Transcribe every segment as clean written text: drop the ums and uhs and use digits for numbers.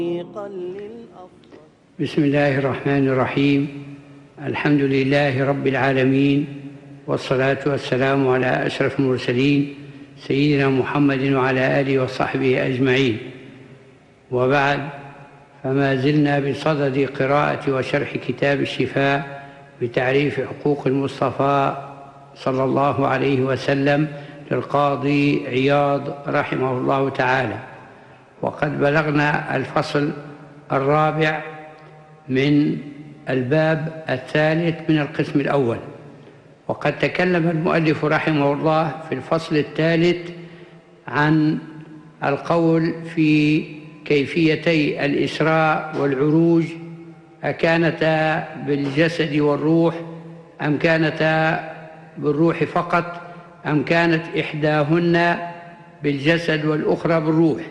بسم الله الرحمن الرحيم. الحمد لله رب العالمين، والصلاة والسلام على أشرف المرسلين سيدنا محمد وعلى آله وصحبه أجمعين، وبعد، فما زلنا بصدد قراءة وشرح كتاب الشفاء بتعريف حقوق المصطفى صلى الله عليه وسلم للقاضي عياض رحمه الله تعالى، وقد بلغنا الفصل الرابع من الباب الثالث من القسم الأول. وقد تكلم المؤلف رحمه الله في الفصل الثالث عن القول في كيفيتي الإسراء والعروج، أكانتا بالجسد والروح أم كانتا بالروح فقط أم كانت إحداهن بالجسد والأخرى بالروح.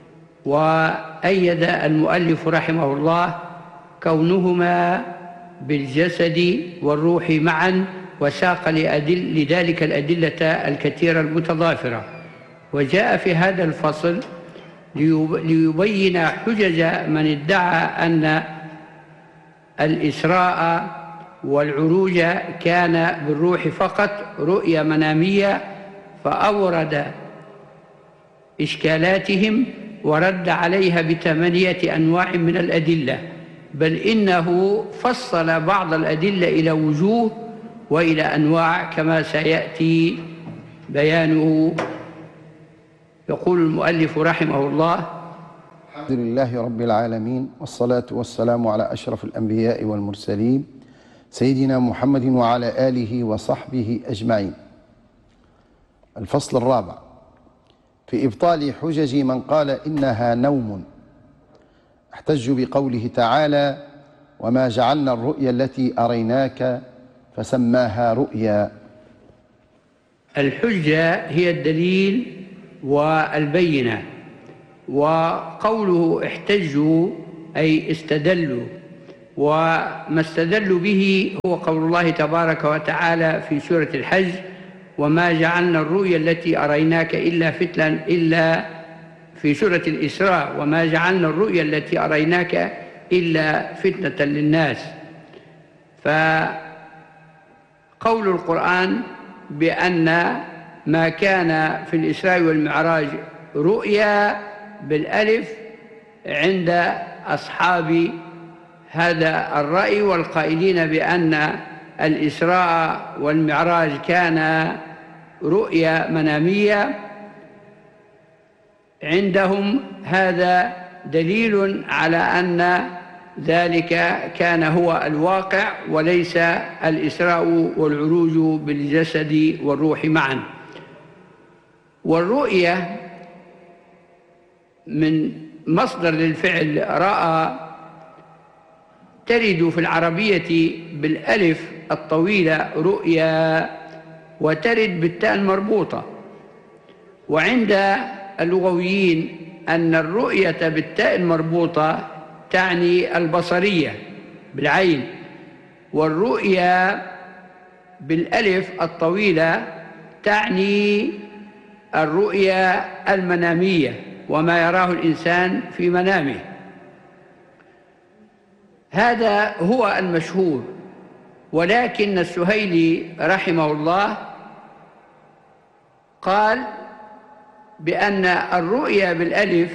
وأيد المؤلف رحمه الله كونهما بالجسد والروح معا، وساق لذلك الأدلة الكثيرة المتضافرة. وجاء في هذا الفصل ليبين حجج من ادعى أن الإسراء والعروج كان بالروح فقط رؤية منامية، فأورد إشكالاتهم ورد عليها ب8 أنواع من الأدلة، بل إنه فصل بعض الأدلة إلى وجوه وإلى أنواع كما سيأتي بيانه. يقول المؤلف رحمه الله: الحمد لله رب العالمين، والصلاة والسلام على أشرف الأنبياء والمرسلين سيدنا محمد وعلى آله وصحبه أجمعين. الفصل الرابع في إبطال حجج من قال إنها نوم. احتج بقوله تعالى: وما جعلنا الرؤيا التي أريناك فسماها رؤيا. الحجة هي الدليل والبينة، وقوله احتجوا أي استدلوا، وما استدلوا به هو قول الله تبارك وتعالى في سورة الحج: وما جعلنا الرؤيا التي أريناك إلا في سورة الإسراء: وما جعلنا الرؤيا التي أريناك إلا فتنة للناس. فقول القرآن بأن ما كان في الإسراء والمعراج رؤيا بالألف عند أصحاب هذا الرأي والقائلين بأن الإسراء والمعراج كان رؤيا منامية، عندهم هذا دليل على أن ذلك كان هو الواقع وليس الإسراء والعروج بالجسد والروح معا. والرؤية من مصدر للفعل رأى، ترد في العربية بالألف الطويلة رؤيا، وترد بالتاء المربوطة. وعند اللغويين أن الرؤية بالتاء المربوطة تعني البصرية بالعين، والرؤيا بالألف الطويلة تعني الرؤيا المنامية وما يراه الإنسان في منامه. هذا هو المشهور، ولكن السهيلي رحمه الله قال بأن الرؤيا بالألف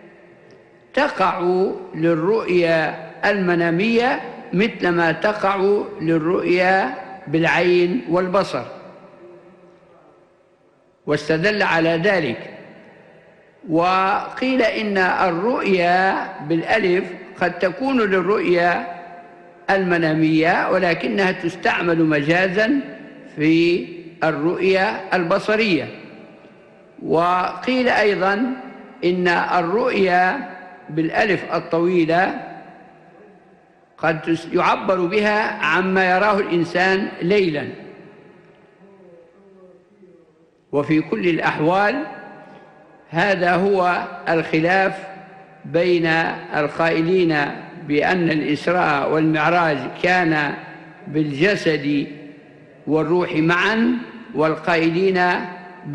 تقع للرؤيا المنامية مثلما تقع للرؤيا بالعين والبصر، واستدل على ذلك. وقيل إن الرؤيا بالألف قد تكون للرؤيا المنامية، ولكنها تستعمل مجازا في الرؤيا البصرية. وقيل أيضا إن الرؤيا بالألف الطويلة قد يعبر بها عما يراه الإنسان ليلا. وفي كل الأحوال هذا هو الخلاف بين القائلين بأن الإسراء والمعراج كان بالجسد والروح معا، والقائلين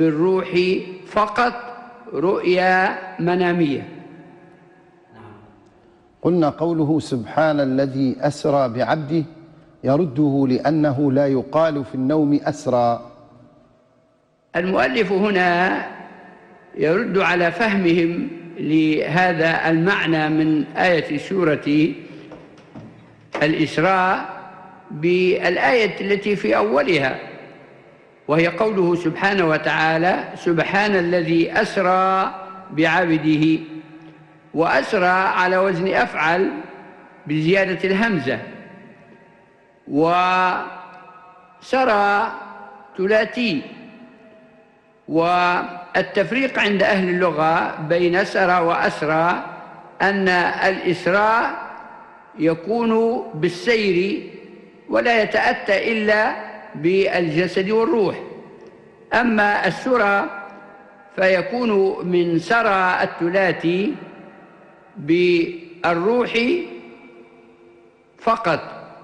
بالروح فقط رؤيا منامية. قلنا قوله سبحان الذي أسرى بعبده يرده لأنه لا يقال في النوم أسرى. المؤلف هنا يرد على فهمهم لهذا المعنى من آية سورة الإسراء بالآية التي في أولها، وهي قوله سبحانه وتعالى سبحان الذي أسرى بعبده، وأسرى على وزن أفعل بزيادة الهمزة، وسرى ثلاثي. والتفريق عند أهل اللغة بين سرى وأسرى أن الإسراء يكون بالسير ولا يتأتى إلا بالجسد والروح، أما السرى فيكون من سرى الثلاثي بالروح فقط.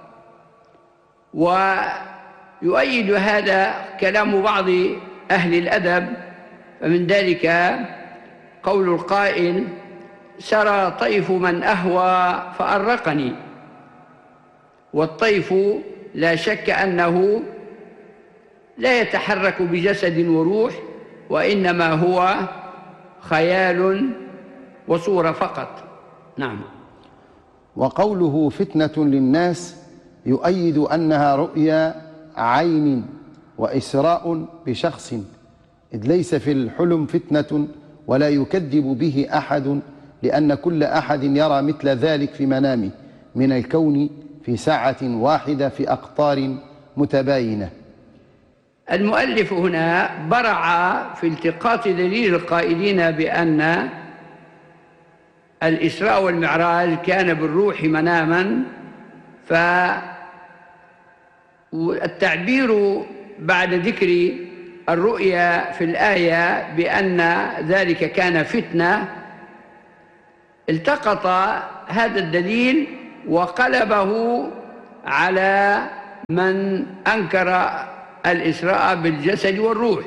ويؤيد هذا كلام بعض أهل الأدب، فمن ذلك قول القائل سرى طيف من أهوى فأرقني. والطيف لا شك أنه لا يتحرك بجسد وروح، وإنما هو خيال وصورة فقط. نعم. وقوله فتنة للناس يؤيد أنها رؤيا عين وإسراء بشخص، إذ ليس في الحلم فتنة ولا يكذب به أحد، لأن كل أحد يرى مثل ذلك في منامه من الكون في ساعة واحدة في أقطار متباينة. المؤلف هنا برع في التقاط دليل القائلين بأن الإسراء والمعراج كان بالروح مناما، فالتعبير بعد ذكر الرؤيا في الآية بأن ذلك كان فتنة التقط هذا الدليل وقلبه على من أنكر الإسراء بالجسد والروح،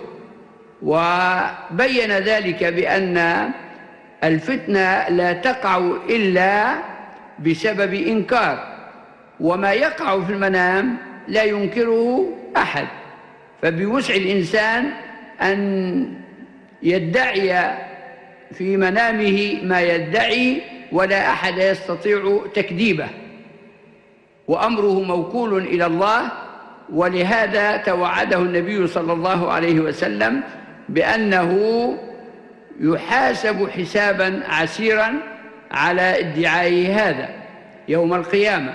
وبين ذلك بأن الفتنة لا تقع إلا بسبب إنكار، وما يقع في المنام لا ينكره أحد، فبوسع الإنسان أن يدعي في منامه ما يدعي ولا أحد يستطيع تكذيبه، وأمره موكول إلى الله. ولهذا توعده النبي صلى الله عليه وسلم بأنه يحاسب حسابا عسيرا على ادعائه هذا يوم القيامة.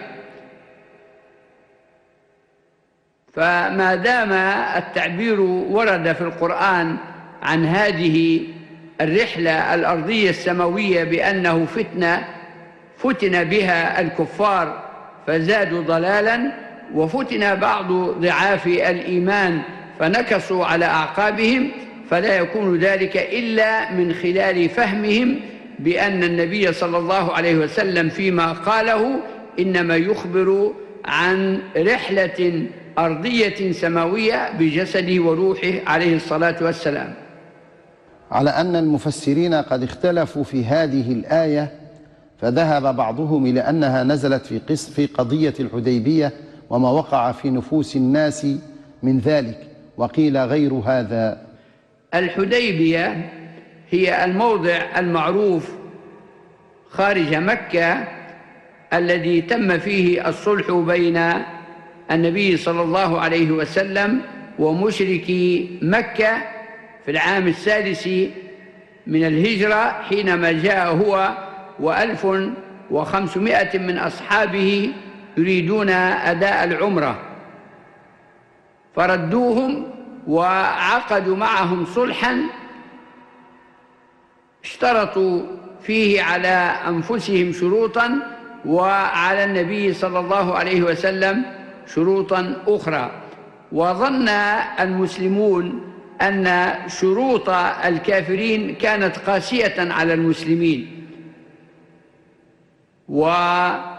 فما دام التعبير ورد في القرآن عن هذه الرحلة الأرضية السماوية بأنه فتنة فتن بها الكفار فزادوا ضلالا، وفتن بعض ضعاف الإيمان فنكصوا على أعقابهم، فلا يكون ذلك إلا من خلال فهمهم بأن النبي صلى الله عليه وسلم فيما قاله إنما يخبر عن رحلة أرضية سماوية بجسده وروحه عليه الصلاة والسلام. على أن المفسرين قد اختلفوا في هذه الآية، فذهب بعضهم إلى أنها نزلت في قضية الحديبية وما وقع في نفوس الناس من ذلك، وقيل غير هذا. الحديبية هي الموضع المعروف خارج مكة الذي تم فيه الصلح بين النبي صلى الله عليه وسلم ومشركي مكة في العام السادس من الهجرة، حينما جاء هو و1500 من أصحابه يريدون أداء العمرة، فردوهم وعقدوا معهم صلحا اشترطوا فيه على أنفسهم شروطا وعلى النبي صلى الله عليه وسلم شروطا أخرى. وظن المسلمون أن شروط الكافرين كانت قاسية على المسلمين، وأرادوا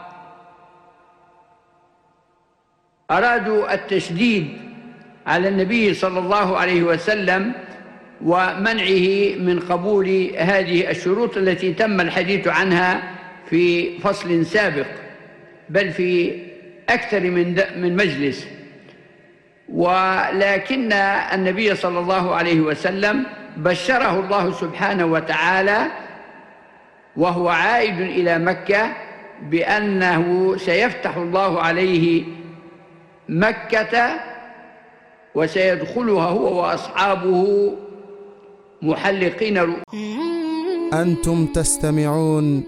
التشديد على النبي صلى الله عليه وسلم ومنعه من قبول هذه الشروط التي تم الحديث عنها في فصل سابق، بل في أكثر من مجلس. ولكن النبي صلى الله عليه وسلم بشره الله سبحانه وتعالى وهو عائد إلى مكة بأنه سيفتح الله عليه مكة وسيدخلها هو وأصحابه محلقين. أنتم تستمعون